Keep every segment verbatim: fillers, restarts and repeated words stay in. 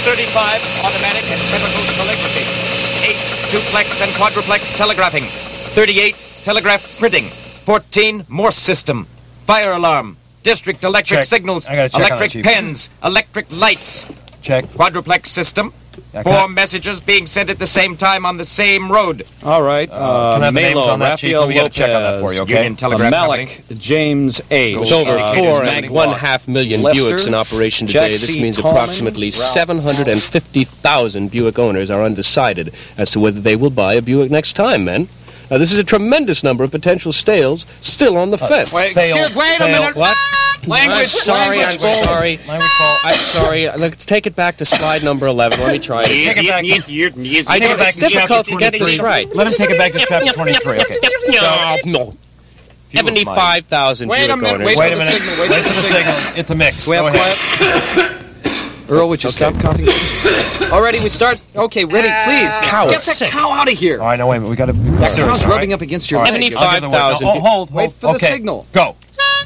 thirty-five, automatic and chemical calligraphy. eight, duplex and quadruplex telegraphing. thirty-eight, telegraph printing. fourteen, Morse system. Fire alarm. District electric Check. signals. I gotta check on electric that, Chief. pens. Electric lights. Check. Quadruplex system. Yeah, Four can I- messages being sent at the same time on the same road. All right. Uh, Uh, can I have the names Malo, on that, Chief? Raphael Let me get a check on that Lopez, for you, okay? Union Telegraph Malik James H. With over Uh, four Mag and one half million Lester, Buicks in operation Jack today, this C. means Tallman, approximately Ralph- seven hundred fifty thousand Buick owners are undecided as to whether they will buy a Buick next time, men. Now, this is a tremendous number of potential sales still on the fence. Wait, Excuse- sale, wait a sale. minute. What? Language, I'm sorry, language I'm fault. sorry. Language fault. I'm sorry. Let's take it back to slide number eleven. Let me try it. Take it back. I Take do, it back it's to difficult chapter to get this twenty-three. right. Let us take it back to chapter twenty-three. Okay. No, no. seventy-five thousand Wait a Buick minute, owners. wait Wait for a the minute. signal, wait Wait for for the the signal. It's a mix. We Go have ahead. quiet. Earl, would you stop coughing? Already, we start. Okay, ready, please. Cow Get is that sick. cow out of here. All right, now wait a minute. We got to be That serious. cow's all rubbing right? up against your All leg. right, I'll give the word. seventy-five thousand. Oh, hold, hold. Wait for the Okay. signal. Go.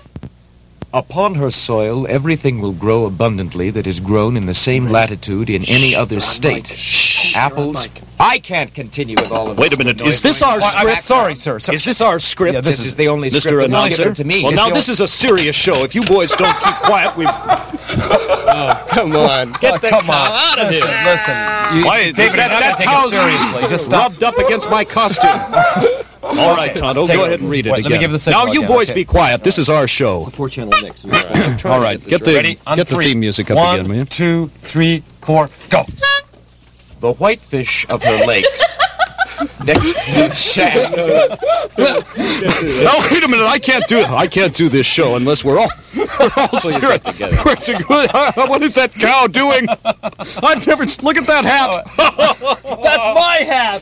Upon her soil, everything will grow abundantly that is grown in the same latitude in any other state. Apples. I can't continue with all of this. Wait a minute, is this our Well, I'm script? sorry, sir. So- Is this our script? Yeah, This is the only script Mister that was Announcer? given to me. Well, It's now the this is a serious show. If you boys don't keep quiet, we... Come on. Get Oh, the come cow on. out of Listen, here. listen. You, Why, David, that, I'm not that going to take it cow's seriously. Just stop. rubbed up against my costume. All right, Tonto, Take go it. ahead and read it Wait, let again. me give the signal now, you again, boys okay. be quiet. This is our show. Four-channel mix. All right, All right, get the, Ready? On get the three. theme music up One, again, will you? two, three, four, go. The whitefish of her lakes. Next huge shaft. Oh, wait a minute! I can't do I can't do this show unless we're all we're all serious. We're to good. What is that cow doing? I've never look at that hat. That's my hat.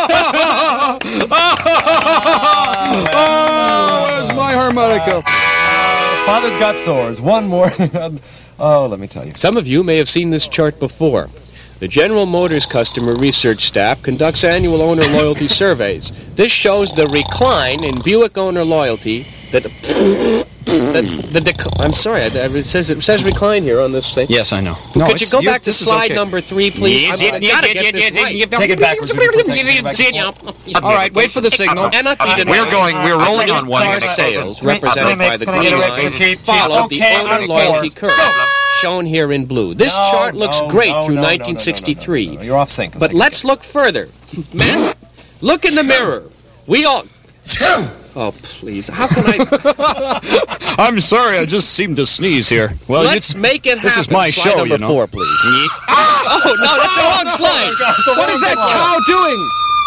Oh, where's my harmonica? Father's got sores. One more. Oh, let me tell you. Some of you may have seen this chart before. The General Motors customer research staff conducts annual owner loyalty surveys. This shows the recline in Buick owner loyalty that... that the dec- I'm sorry, I- I- it says it says recline here on this thing. Yes, I know. Could you go back to slide number three, please? Yes, I yes, gotta yes, get yes, this yes, right. yes, Take it backwards. Will you please take it back? All right, wait for the signal. Cannot be denied. We're going. We're rolling on one. Car sales Three- represented by the Can I green get a- line Chief, Chief, follow the okay, owner on loyalty four. curve, shown here in blue. This No, chart looks no, great no, through no, no, no, no, nineteen sixty-three. no, no, no. You're off sync. But let's look further. Men, look in the mirror. We all... Oh, please. How can I... I'm sorry. I just seemed to sneeze here. Well, Let's it's, make it happen. this is my Slide show, number you know. four, please. Oh, no, that's the wrong slide. What is that cow doing?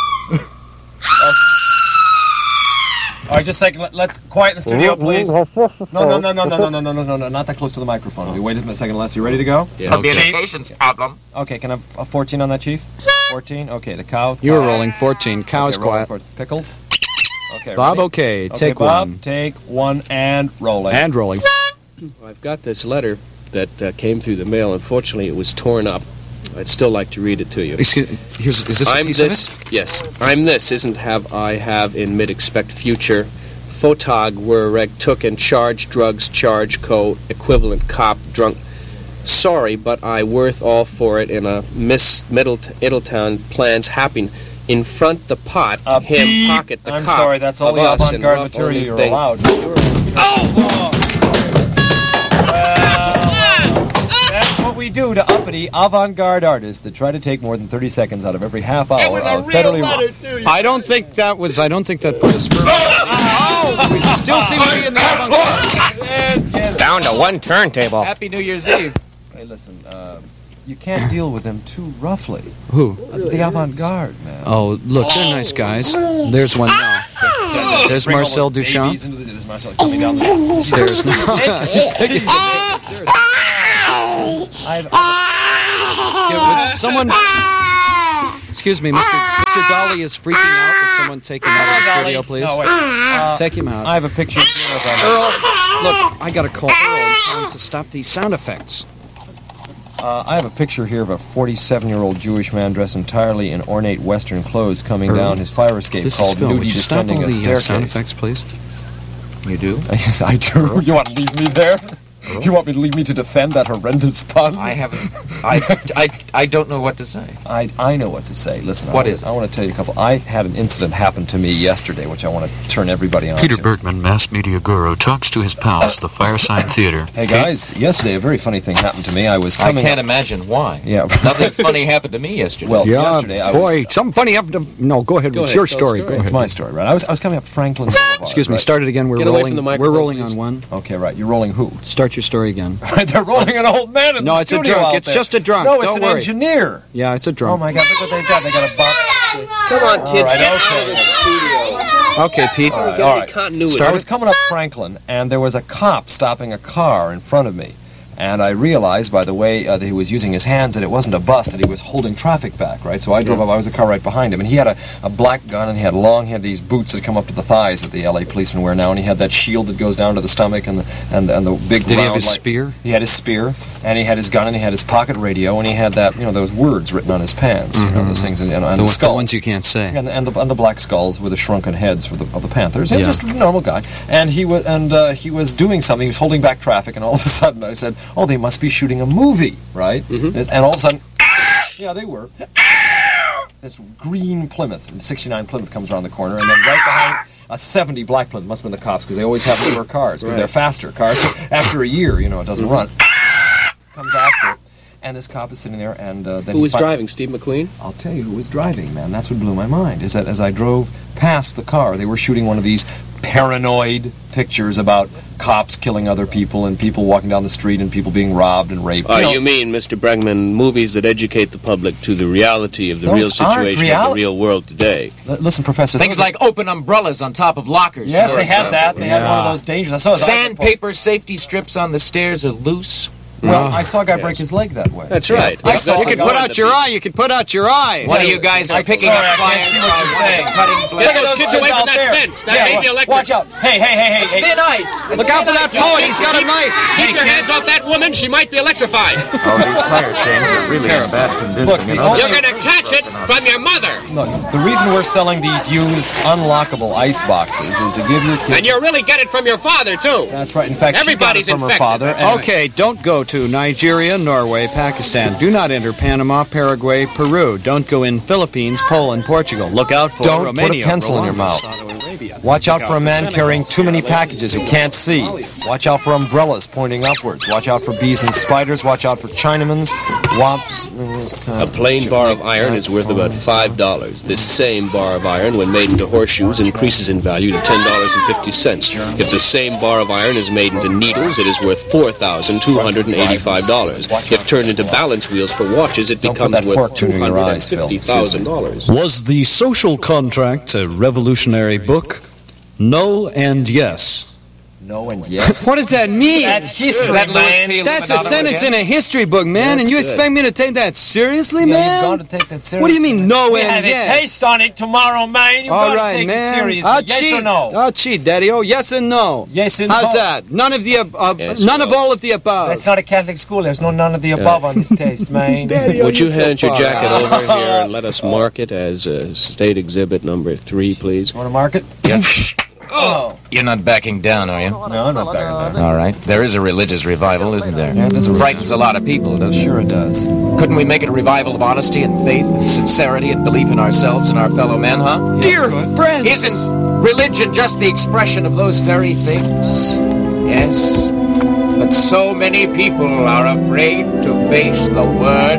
All right, just a second. Let- Let's quiet in the studio, please. No, no, no, no, no, no, no, no, no, no, no, not that close to the microphone. We wait a second, Les. You ready to go? Yeah. Communications problem. Okay, can I have a fourteen on that, Chief? fourteen? Okay, the cow. You were rolling fourteen. Cow's Okay, rolling quiet. for pickles. Okay, Bob, ready? okay. Okay, Take Bob, one. take one and rolling. And rolling. I've got this letter that uh, came through the mail. Unfortunately, it was torn up. I'd still like to read it to you. Excuse me. Here's, is this a I'm piece this, of it? yes. I'm this, isn't have I have in mid expect future. Photog were reg took and charged drugs, charge co, equivalent cop, drunk. Sorry, but I worth all for it in a Miss Middle Middletown plans happen. In front the pot, Uh, him beep. pocket the I'm cop. sorry, that's all of the us and avant-garde rough material only you're thing. allowed. Oh! Well, that's what we do to uppity avant-garde artists that try to take more than thirty seconds out of every half hour of federally... I don't think that was. I don't think that put us further. Oh, we still seem to be in the avant-garde. Yes, yes. Down to one turntable. Happy New Year's Eve. Hey, listen, uh, you can't deal with them too roughly. Who? Uh, the avant-garde, man. Oh, look, they're nice guys. There's one now. There's Bring all Marcel those Duchamp. babies into the- There's Marcel coming down the... There's now. I've- Yeah, would someone. Excuse me, Mister Mister Dolly is freaking out. Would someone take him out of the studio, please? No, wait. Uh, Take him out. I have a picture here of um, Earl, look, I gotta call Earl and tell him to stop these sound effects. Uh, I have a picture here of a forty-seven-year-old Jewish man dressed entirely in ornate Western clothes coming Earl, down his fire escape This is called Phil. Would Nudie you stop all Descending a the uh, sound Staircase. effects, please? You do? Yes, I do. You want to leave me there? You want me to leave me to defend that horrendous pun? I haven't. I, I, I don't know what to say. I, I know what to say. Listen, What I, is it? I want to tell you a couple. I had an incident happen to me yesterday, which I want to turn everybody on Peter to. Bergman, mass media guru, talks to his pals, the Firesign Theater. Hey guys, yesterday a very funny thing happened to me. I was I coming. can't up- imagine why. Yeah. Nothing funny happened to me yesterday. Well, Yeah, yesterday I boy, was. something funny happened to... No, go ahead. Go it's ahead, your tell story. the Go story. ahead. It's my story, right? I was I was coming up Franklin Boulevard. Excuse me, right? start it again. We're Get away rolling. from the We're microphone, rolling please. on one. Okay, right. You're rolling who? Start your story again. They're rolling an old man in No, the it's a studio drunk. out It's there. just a drunk. No, it's Don't an worry. engineer. Yeah, it's a Oh drunk. my God! Look what they've got. They got a bump. Come on, kids, All right, get out okay. of the studio. Okay, Pete. All right, Get all any right. continuity. I was coming up Franklin, and there was a cop stopping a car in front of me. And I realized by the way uh, that he was using his hands that it wasn't a bus, that he was holding traffic back, right? So I drove up, I was a car right behind him, and he had a, a black gun, and he had long, he had these boots that come up to the thighs that the L A policemen wear now, and he had that shield that goes down to the stomach, and the and, and the big Did he round, have his like- spear? He had his spear, and he had his gun, and he had his pocket radio, and he had that, you know, those words written on his pants, you know, those things, and, and, and The, the the skull. ones you can't say. And, and the and the black skulls with the shrunken heads for the of the Panthers, and Yeah. just a normal guy. And he was and uh, he was doing something. He was holding back traffic, and all of a sudden I said, "Oh, they must be shooting a movie, right?" And all of a sudden, yeah, they were. This green Plymouth, and sixty-nine Plymouth comes around the corner, and then right behind a seventy black Plymouth, must have been the cops because they always have newer cars because they're faster cars. After a year, you know, it doesn't run. Comes after it. And this cop is sitting there, and uh, then Who he was fin- driving? Steve McQueen? I'll tell you who was driving, man. That's what blew my mind. Is that as I drove past the car, they were shooting one of these paranoid pictures about cops killing other people and people walking down the street and people being robbed and raped. Oh, know, you mean, Mister Bregman, movies that educate the public to the reality of the Those real aren't situation of reali- the real world today. L- listen, Professor. Things those are- like open umbrellas on top of lockers. yes, for they had example. that. They had one of Yeah. those dangerous. I saw his eye get pulled. Sandpaper safety strips on the stairs are loose. Well, Oh. I saw a guy Yes. break his leg that way. That's right. I saw You a can guy- put out your eye. You can put out your eye. One of you guys are I'm picking sorry, up I can't fires see what while you're saying. cutting Look blades. at those kids away out from that there. fence. That Yeah, may wa- be electric. Watch out! Hey, hey, hey, hey! It's hey. thin ice. It's Look out thin for that ice. poet. He's got a knife. Keep your hands off that woman. She might be electrified. Oh, these tire chains are really in bad condition. Look, the you know? only- You're going to catch it from your mother. Look, the reason we're selling these used unlockable ice boxes is to give your kids. And you'll really get it from your father, too. That's right. In fact, Everybody's she got it from infected. her father. That's and- Okay, don't go to Nigeria, Norway, Pakistan. Do not enter Panama, Paraguay, Peru. Don't go in Philippines, Poland, Portugal. Look out for Don't put a Romania, pencil in your Rwanda, mouth. Saudi Arabia. Watch out Look for a man Senegal, carrying too many Sierra Leone, packages who can't see. Watch out for umbrellas pointing upwards. Watch out for bees and spiders. Watch out for Chinamans, wops. A plain bar of iron is worth about five dollars. This same bar of iron, when made into horseshoes, increases in value to ten dollars and fifty cents. If the same bar of iron is made into needles, it is worth four thousand two hundred eighty-five dollars. If turned into balance wheels for watches, it Don't put becomes that fork worth too two near your hundred eyes, Phil. fifty thousand dollars. Was the Social Contract a revolutionary book? No and yes. No and yes. What does that mean? That's history, Is that Louis man. P. That's a Illuminato sentence again? in a history book, man, and you That's good. expect me to take that seriously, Yeah, man? you've got to take that seriously. What do you mean, no we and have yes? a taste on it tomorrow, man. You've All got to right, take man. it seriously. I'll yes cheat. or no? I'll cheat, Daddy. Oh, yes and no. Yes and How's no. that? None of the ab- uh, Yes, none no. of all of the above. That's not a Catholic school. There's no none of the above on this taste, man. Would you you're so hand your far jacket over here and let us mark it as uh, state exhibit number three, please? Want to mark it? Yes. Oh. You're not backing down, are you? No, I'm not backing down. All right. There is a religious revival, isn't there? Yeah, there's a religious- Frightens a lot of people, doesn't it? Sure it does. Couldn't we make it a revival of honesty and faith and sincerity and belief in ourselves and our fellow men, huh? Dear friends. Isn't religion just the expression of those very things? Yes. But so many people are afraid to face the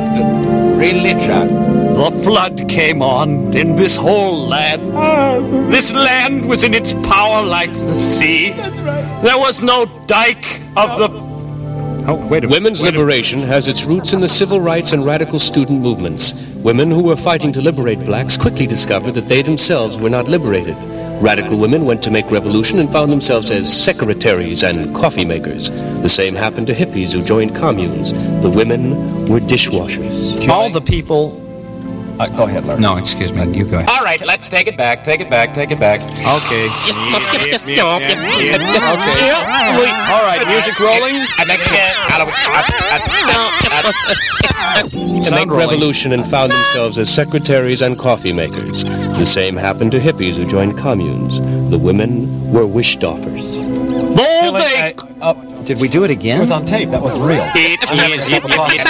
word religion. The flood came on in this whole land. This land was in its power like the sea. That's right. There was no dike of the... Oh, wait a minute. Women's wait a- liberation has its roots in the civil rights and radical student movements. Women who were fighting to liberate blacks quickly discovered that they themselves were not liberated. Radical women went to make revolution and found themselves as secretaries and coffee makers. The same happened to hippies who joined communes. The women were dishwashers. All the people... Uh, go ahead, Larry. No, excuse me. You go ahead. All right, let's take it back, take it back, take it back. Okay. Okay. All right, music rolling. To Sound make rolling. revolution and found themselves as secretaries and coffee makers. The same happened to hippies who joined communes. The women were wish doffers. Though Billy, they... I- uh, Did we do it It again? was on tape. That wasn't real. It I'm having is. a cup of coffee.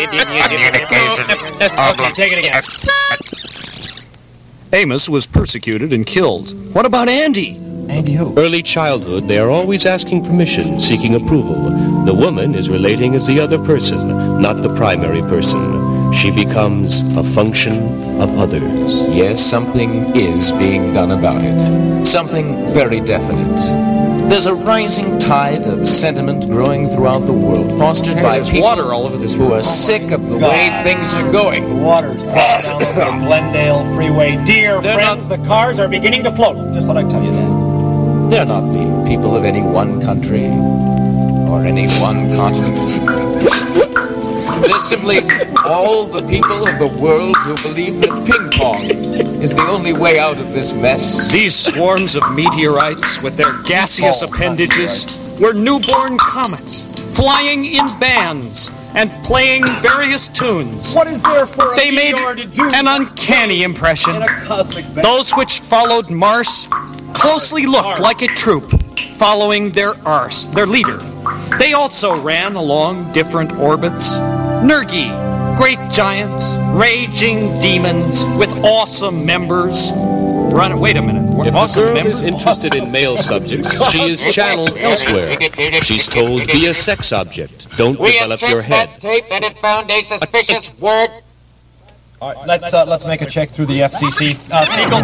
Okay, take it again. Amos was persecuted and killed. What about Andy? Andy who? Early childhood, they are always asking permission, seeking approval. The woman is relating as the other person, not the primary person. She becomes a function of others. Yes, something is being done about it. Something very definite. There's a rising tide of sentiment growing throughout the world, fostered by there's people water all over this who room. are sick of the God. way things are The going. water's pouring down over the Glendale Freeway. Dear They're friends, the cars are beginning to float. Just thought I'd tell you that. They're not the people of any one country or any one continent. They're simply all the people of the world who believe that ping pong is the only way out of this mess. These swarms of meteorites with their gaseous Oh, appendages were newborn comets, flying in bands and playing various tunes. What is there for a They made meteor to do an uncanny impression. in a cosmic band? Those which followed Mars closely looked like a troop following their arse, their leader. They also ran along different orbits. Nergi, great giants, raging demons with awesome members. Run, wait a minute. If a awesome girl members? is interested in male subjects, she is channeled elsewhere. She's told, be a sex object. Don't develop your head. tape and it found a suspicious word. All right, let's uh, let's make a check through the F C C. Uh, Finkel,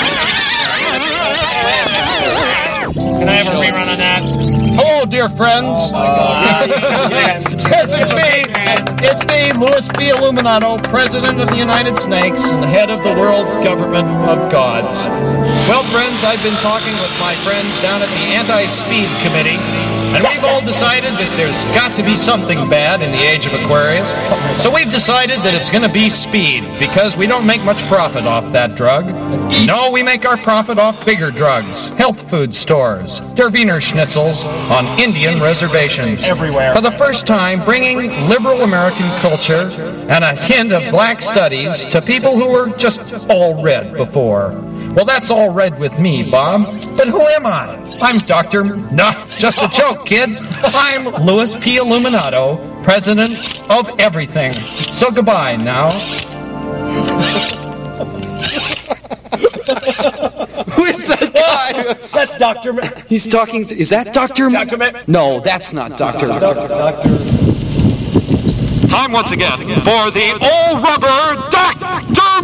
can I have a rerun on that? Hello, dear friends. Yes, it's me. It's me, Louis P. Illuminato, President of the United Snakes and head of the world government of gods. Well, friends, I've been talking with my friends down at the Anti-Speed Committee, and we've all decided that there's got to be something bad in the age of Aquarius. So we've decided that it's going to be speed, because we don't make much profit off that drug. No, we make our profit off bigger drugs, health food stores, der Wiener Schnitzels on Indian reservations. Everywhere. For the first time, bringing liberal American culture and a hint of black studies to people who were just all red before. Well, that's all red with me, Bob. But who am I? I'm Doctor No, just a joke, kids. I'm Louis P. Illuminato, President of everything. So goodbye now. Who is that guy? That's Doctor Ma- He's talking. To, is that Doctor Doctor Ma- No, that's not Doctor Doctor Doctor. Time once again for the all-rubber Doctor.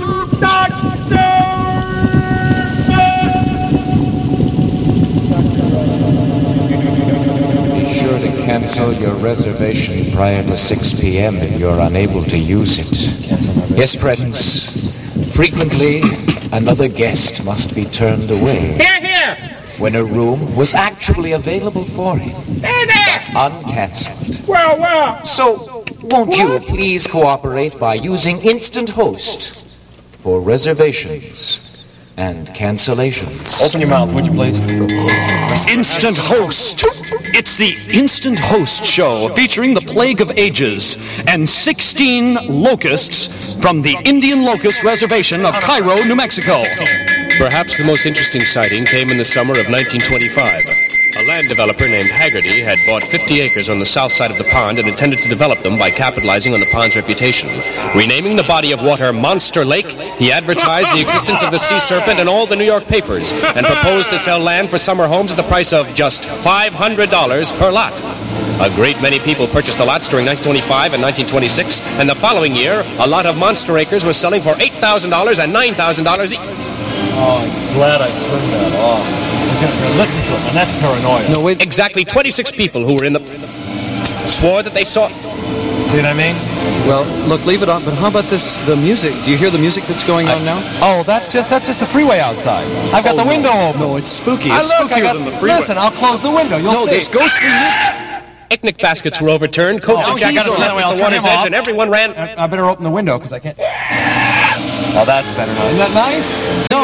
Be sure to cancel your reservation prior to six p.m. if you're unable to use it. Yes, friends. Frequently, another guest must be turned away. Here, here. When a room was actually available for him, Hey there. uncancelled. Well, well. So, won't you please cooperate by using Instant Host for reservations and cancellations? Open your mouth, would you please? Instant Host. It's the Instant Host Show featuring the Plague of Ages and sixteen locusts from the Indian Locust Reservation of Cairo, New Mexico. Perhaps the most interesting sighting came in the summer of nineteen twenty-five. A land developer named Haggerty had bought fifty acres on the south side of the pond and intended to develop them by capitalizing on the pond's reputation. Renaming the body of water Monster Lake, he advertised the existence of the sea serpent in all the New York papers and proposed to sell land for summer homes at the price of just five hundred dollars per lot. A great many people purchased the lots during nineteen twenty-five and nineteen twenty-six, and the following year, a lot of Monster Acres was selling for eight thousand dollars and nine thousand dollars each. Oh, I'm glad I turned that off. Because you're going to listen to it, and that's paranoia. No, wait. Exactly twenty-six people who were in the swore that they saw it. See what I mean? Well, look, leave it on. But how about this? The music. Do you hear the music that's going on now? Oh, that's just that's just the freeway outside. I've got Oh, the window no. open. No, it's spooky. I It's look, I spookier got, than the freeway. Listen, I'll close the window. You'll No, see. there's ghostly music. Picnic baskets were overturned, coats Oh, and jackets he's were all right. left I'll at the turn water's him edge, off. and everyone ran. I, I better open the window because I can't. Oh, that's better now. Isn't that nice? No,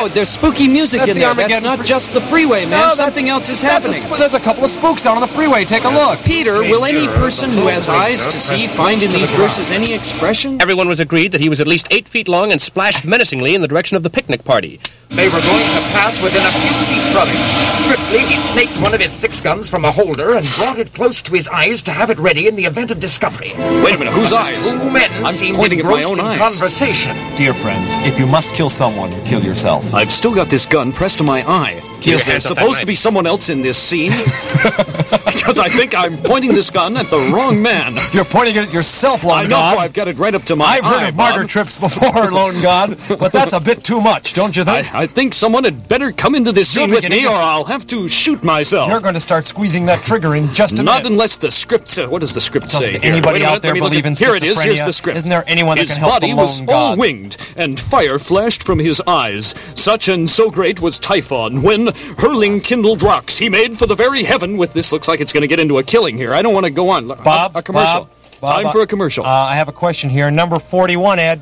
no, there's spooky music That's in the there. That's Armageddon not fr- just the freeway, man. No, that's- Something else is That's a happening. sp- there's a couple of spooks down on the freeway. Take a look. Peter, will any person who has eyes to see find in these verses any expression? Everyone was agreed that he was at least eight feet long and splashed menacingly in the direction of the picnic party. They were going to pass within a few feet from him. Swiftly, he snaked one of his six guns from a holder and brought it close to his eyes to have it ready in the event of discovery. Wait a minute, whose eyes? Two men I'm seemed pointing at my engrossed own in eyes. conversation. Dear friends, if you must kill someone, kill yourself. I've still got this gun pressed to my eye. Keep Is your there hands off that supposed to knife. be someone else in this scene? Because I think I'm pointing this gun at the wrong man. You're pointing it at yourself, Lone I know God. I've got it right up to my I've heard eye, of martyr Bob. trips before, Lone God, but that's a bit too much, don't you think? I, I think someone had better come into this You're scene with beginning me, to or s- I'll have to shoot myself. You're going to start squeezing that trigger in just a Not minute. unless the script says. What does the script Doesn't say? here? anybody Wait a out minute, there let me look believe at- in Here it is. Here's schizophrenia? the script. Isn't there anyone that his can help body the was lone all God? winged, and fire flashed from his eyes. Such and so great was Typhon, when, hurling kindled rocks, he made for the very heaven with this. Looks like it's going to get into a killing here. I don't want to go on. Bob, a, a commercial. Bob, Bob, Time for a commercial. Uh, I have a question here. Number forty-one, Ed.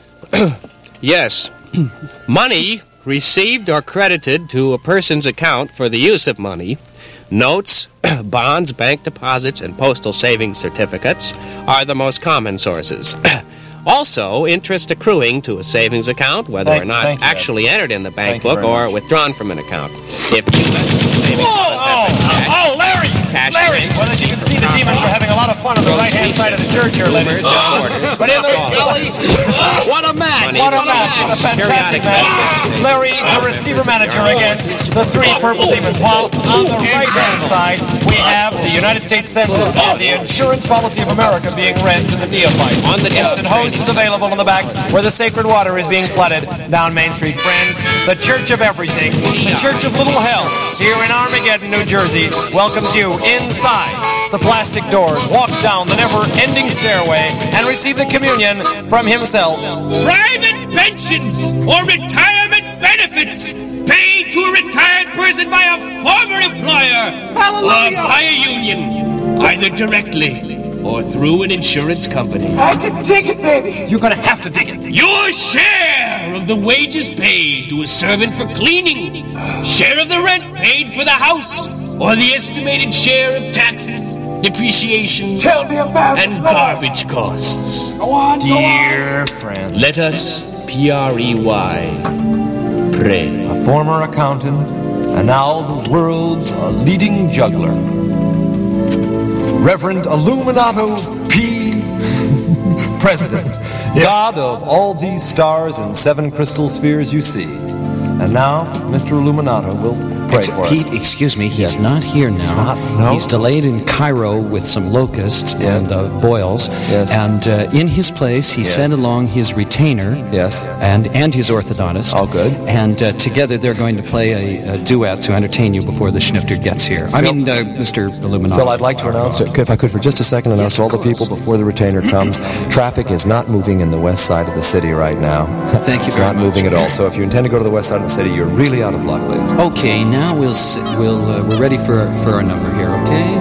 Yes. Money received or credited to a person's account for the use of money, notes, bonds, bank deposits, and postal savings certificates are the most common sources. Also, interest accruing to a savings account, whether Thank- or not thank you, Ed. actually entered in the bank Thank you book very or much. withdrawn from an account. If you left the savings Oh, oh, Larry! Cash Larry! Well, as you can see, the demons are having a lot of fun on the right-hand side of the church here, ladies and gentlemen. But in the... What a match! What a match! What a fantastic match. Larry, the receiver manager against the three purple demons. While on the right-hand side, we have the United States Census and the Insurance Policy of America being read to the neophytes. On the Instant host is available in the back where the sacred water is being flooded down Main Street. Friends, the Church of Everything, the Church of Little Hell, here in Armageddon, New Jersey, welcomes you inside the plastic doors. Walk down the never-ending stairway and receive the communion from himself. Private pensions or retirement benefits paid to a retired person by a former employer or by a union, either directly or through an insurance company. I can take it, baby. You're going to have to dig it. Your share of the wages paid to a servant for cleaning, share of the rent paid for the house, or the estimated share of taxes, depreciation, Tell me about and garbage costs. Go on, go on. Dear friend, Let us, P R E Y, pray. a former accountant, and now the world's a leading juggler. Reverend Illuminato P. President, God of all these stars and seven crystal spheres you see. And now, Mister Illuminato will pray Ex- for Pete, us. excuse me, he's not here now. not? No? He's delayed in Cairo with some locusts Yeah. and uh, boils. Yes. And uh, in his place, he Yes. sent along his retainer. Yes. And and his orthodontist. All good. And uh, together they're going to play a, a duet to entertain you before the Schnifter gets here. I Phil- mean, uh, Mister Illuminato. Phil, I'd like to announce, if I could for just a second, announce to all the people before the retainer comes, traffic is not moving in the west side of the city right now. Thank you It's very not much. moving at all. So if you intend to go to the west side of the city, you're really out of luck, ladies. Okay, now we'll s- we'll uh, we're ready for for our number here. Okay.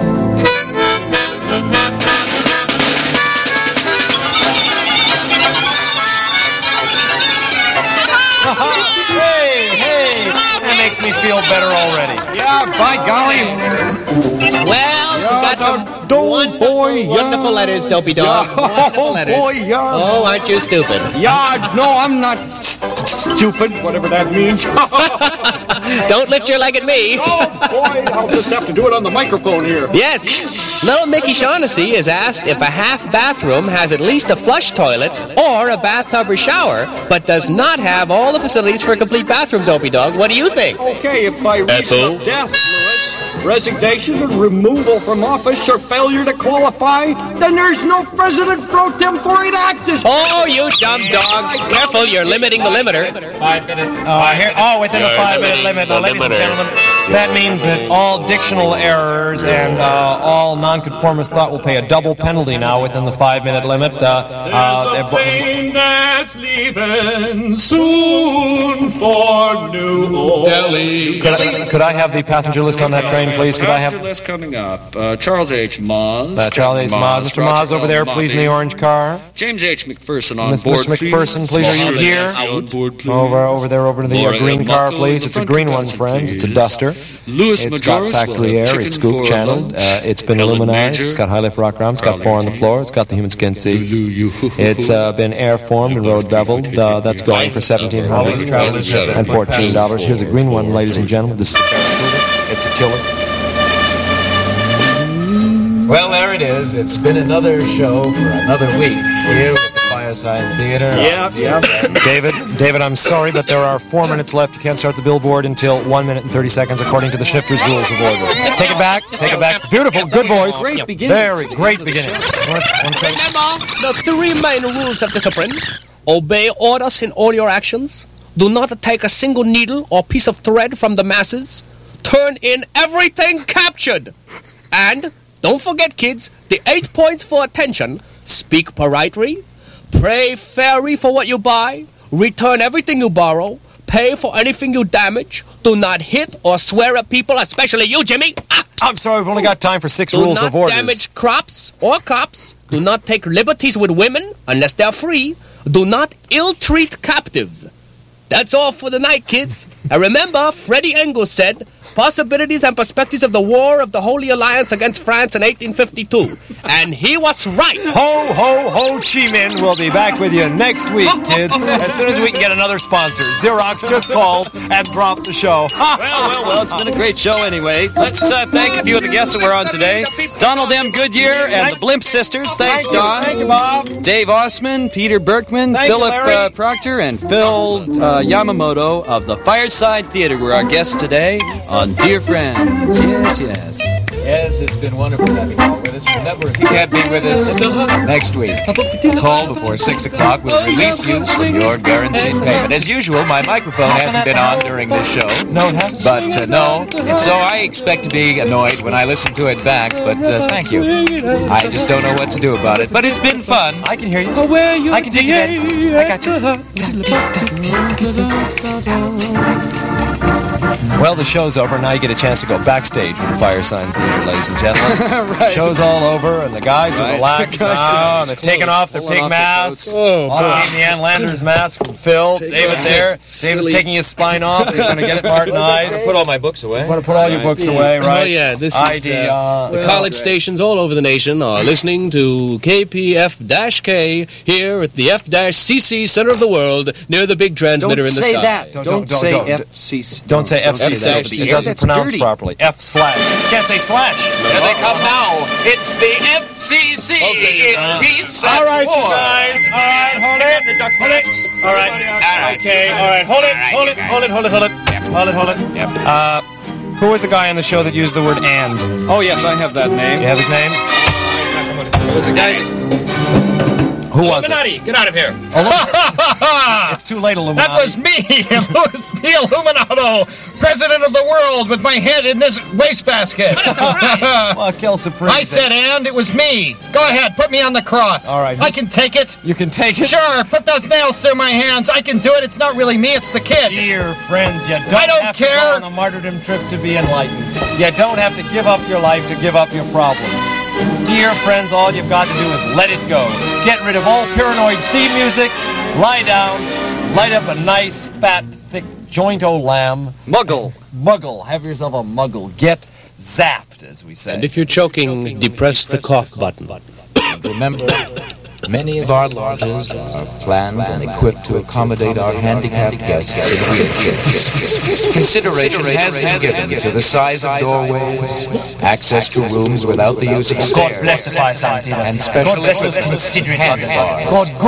Hey, hey, that makes me feel better already. Yeah, by golly. Well, we got some don't wonderful, boy, wonderful yeah. letters, Dopey Dog. Yeah. Wonderful Oh, letters. boy, yeah. Oh, aren't you stupid? Yeah, no, I'm not stupid, whatever that means. Don't lift your leg at me. Oh, boy, I'll just have to do it on the microphone here. Yes. Little Mickey Shaughnessy is asked if a half bathroom has at least a flush toilet or a bathtub or shower, but does not have all the facilities for a complete bathroom, Dopey Dog. What do you think? Okay, if by reason Ethel? of death, Lewis, resignation and removal from office or failure to qualify, then there's no president pro tempore to act as... Oh, you dumb dog. Careful, you're limiting the limiter. Uh, here, oh, within the five-minute limit. Now, ladies and gentlemen, That means that all dictional errors and uh, all nonconformist thought will pay a double penalty now within the five-minute limit. Uh, uh, that's leaving soon for New Delhi. could, I, could I have the passenger list on that train, please? Could I have Passenger list coming up. Uh, Charles H. Moz. uh, Charles H. Moz, Mister Moz over there, please, in the orange car. James H. McPherson on Miss- board, Mister McPherson, please, are you here? On board, please. Over, over there, over to the uh, Laura green car, Muckle, please. the It's a front green one, passenger, friends. It's a please. duster. Louis It's got Majoris factory will have air. It's chicken scoop for channeled. lunch. Uh, it's been Ellen aluminized. Major. It's got high lift rock arms. It's got four on the floor. It's got the human skin seat. Lulu. It's uh, been air formed and road beveled. Uh, that's going for seventeen hundred dollars and fourteen dollars. Here's a green one, ladies and gentlemen. This is it's a killer. Well, there it is. It's been another show for another week here at the Fireside Theater. Yeah, yeah. David, David, I'm sorry, but there are four minutes left. You can't start the billboard until one minute and thirty seconds, according to the Shifter's Rules of Order. Take it back. Take it back. Beautiful. Good voice. Great beginning. Very great beginning. One, one second. Remember the three main rules of discipline. Obey orders in all your actions. Do not take a single needle or piece of thread from the masses. Turn in everything captured. And don't forget, kids, the eight points for attention. Speak politely. Pray fairly for what you buy. Return everything you borrow. Pay for anything you damage. Do not hit or swear at people, especially you, Jimmy. Ah! I'm sorry, we've only got time for six Do rules not of orders. damage crops or cops. Do not take liberties with women unless they're free. Do not ill-treat captives. That's all for the night, kids. And remember, Freddie Engels said, possibilities and perspectives of the War of the Holy Alliance against France in eighteen fifty-two. And he was right. Ho, ho, ho, Chi Minh. We'll be back with you next week, kids, as soon as we can get another sponsor. Xerox just called and dropped the show. Well, well, well, it's been a great show anyway. Let's uh, thank a few of the guests that were on today. Donald M. Goodyear and the Blimp Sisters. Thanks, Don. Thank you, Bob. Dave Osman, Peter Berkman, Thank you, Philip Larry. uh, Proctor, and Phil uh, Yamamoto of the Fireside Theater were our guests today on Dear Friends. Yes, yes. Yes, it's been wonderful having you all with us. Remember, if you can't be with us next week, call before six o'clock. We'll release you from your guaranteed payment. As usual, my microphone hasn't been on during this show. No, it hasn't. But uh, no, and so I expect to be annoyed when I listen to it back, but uh, thank you. I just don't know what to do about it. But it's been fun. I can hear you. I can take you, Daddy. I got you. Well, the show's over. Now you get a chance to go backstage with the Fireside Theater, ladies and gentlemen. Right. Show's all over, and the guys Right. are relaxed The guys are now, and they're close, taking off their pulling pig off their masks. coats. Oh, I'll give the Ann Landers mask from Phil. David off there. that silly- David's taking his spine off. He's going to get it martinized. Put all my books away. I'm going to put all your books away, right? Oh, yeah, this is, I D, uh, uh, the college stations all over the nation are listening to K P F K here at the F C C center of the world near the big transmitter Don't in the say sky. that. Don't- Don't, don't- say don't- F C C. Don't say F C C. F C C. It doesn't That's pronounce dirty. properly. F slash. You can't say slash. Here they come now. It's the F C C in peace and All right, you war. guys. All right, hold it. Hold it. All right. All right. Okay. All right. Hold it. All right, Hold you it. guys. Hold it. Hold it. Hold it. Hold it. Hold it. Yep. Uh, who was the guy on the show that used the word "and"? You Oh, yes, I have that name. have his name? It was a guy. Who was it? Illuminati, get out of here. It's too late, Illuminati. That was me, Louis P. Illuminato, president of the world, with my head in this wastebasket. Well, kill Supreme. I said, and it was me. Go ahead, put me on the cross. All right, I who's- can take it. You can take it. Sure, put those nails through my hands. I can do it. It's not really me, it's the kid. Dear friends, you don't, I don't have to care. go on a martyrdom trip to be enlightened. You don't have to give up your life to give up your problems. Dear friends, all you've got to do is let it go. Get rid of all paranoid theme music. Lie down. Light up a nice, fat, thick joint o' lamb. Muggle. Muggle. Have yourself a muggle. Get zapped, as we say. And if you're choking, depress the cough button. Remember, many of our lodges are planned and equipped to accommodate our handicapped guests in wheelchairs. Consideration has been given to the size of doorways, access to rooms without the use of stairs, God bless the Fireside Theater. and special God bless us equipment considerate hand bars. God